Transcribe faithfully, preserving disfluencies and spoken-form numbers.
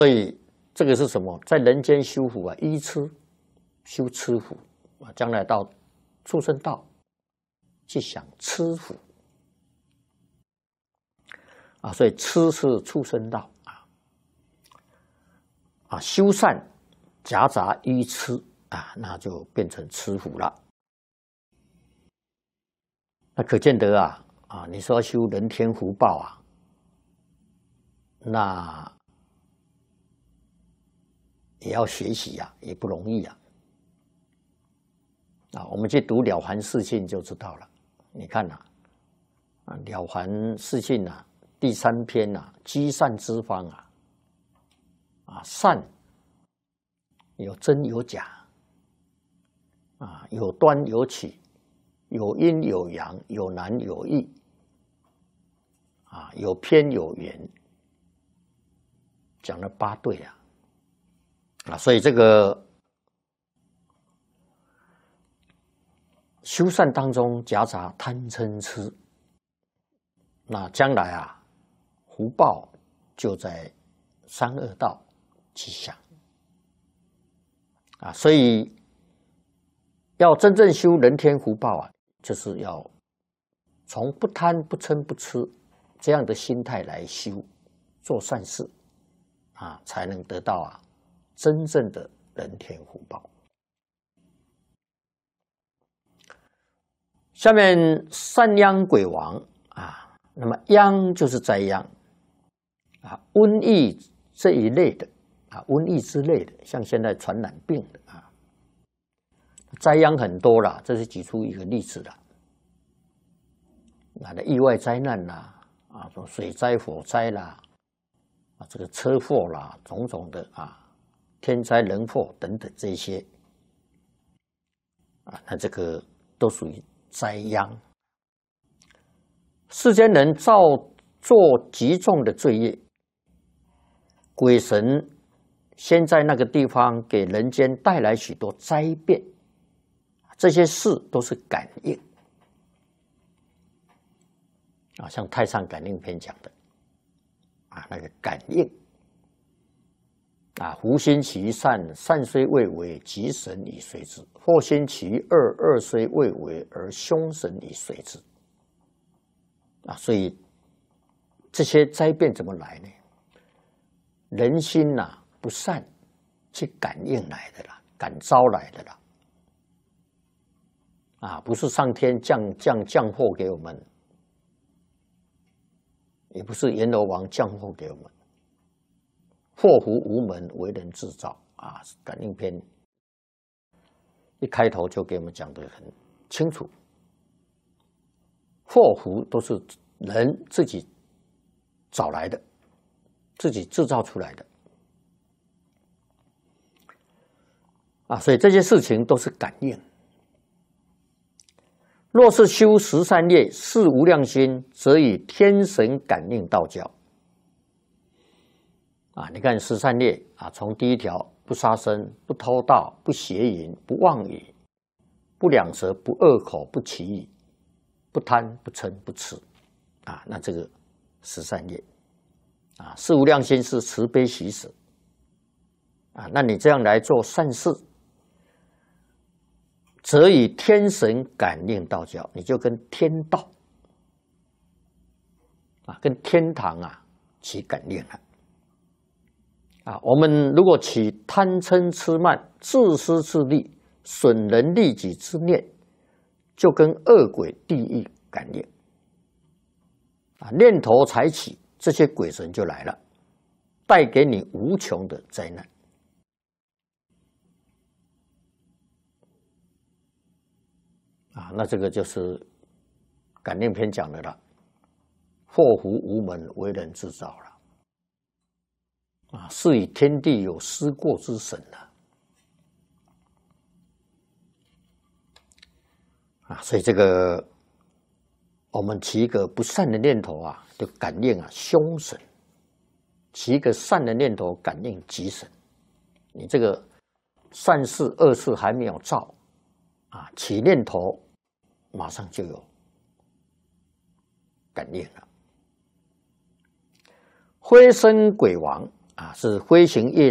所以这个是什么？在人间修福啊，依吃修吃福啊，将来到畜生道去享吃福啊，所以吃是畜生道啊啊，修善夹杂依吃啊，那就变成吃福了。那可见得啊啊，你说修人天福报啊，那也要学习呀、啊，也不容易呀、啊。啊，我们去读《了凡四训》就知道了。你看呐、啊，啊，《了凡四训》啊，第三篇啊，积善之方啊，啊，善有真有假，啊，有端有起，有阴有阳，有难有易，啊，有偏有圆，讲了八对啊。啊，所以这个修善当中夹杂贪嗔痴，那将来啊，福报就在三恶道去享啊。所以要真正修人天福报啊，就是要从不贪不嗔不痴这样的心态来修，做善事啊，才能得到啊真正的人天福报。下面善殃鬼王啊，那么殃就是灾殃啊，瘟疫这一类的啊，瘟疫之类的，像现在传染病的啊，灾殃很多啦，这是举出一个例子啦。那的意外灾难啦，啊，说水灾、火灾啦，啊，这个车祸啦，种种的啊。天灾人祸等等这些啊，那这个都属于灾殃。世间人造作极重的罪业，鬼神先在那个地方给人间带来许多灾变，这些事都是感应啊，像《太上感应篇》讲的啊，那个感应。啊，福星其善，善虽未为，吉神以随之；祸星其恶，恶虽未为，而凶神以随之。啊，所以这些灾变怎么来呢？人心呐、啊、不善，去感应来的啦，感召来的啦。啊，不是上天降降降祸给我们，也不是阎罗王降祸给我们。祸福无门，为人自造啊！感应篇一开头就给我们讲得很清楚，祸福都是人自己找来的，自己制造出来的啊！所以这些事情都是感应。若是修十善业，是无量心，则以天神感应道教。啊，你看十善业啊，从第一条不杀生、不偷盗、不邪淫、不妄语、不两舌、不恶口、不绮语、不贪、不嗔、不痴，啊，那这个十善业啊，是无量心是慈悲喜舍啊，那你这样来做善事，则以天神感应道教，你就跟天道啊，跟天堂啊起感应了。啊，我们如果起贪嗔痴慢、自私自利、损人利己之念，就跟恶鬼地狱感应。啊，念头才起，这些鬼神就来了，带给你无穷的灾难。啊，那这个就是感应篇讲的了，祸福无门，为人自造了。啊，是以天地有失过之神了。啊，所以这个我们起一个不善的念头啊，就感应啊凶神；起一个善的念头，感应吉神。你这个善事恶事还没有造啊，起念头马上就有感应了。灰身鬼王啊，是飞行业